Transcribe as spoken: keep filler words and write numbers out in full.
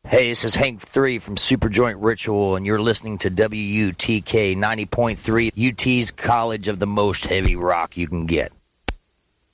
Hey, this is Hank three from Superjoint Ritual, and you're listening to W U T K ninety point three, U T's College of the most heavy rock you can get.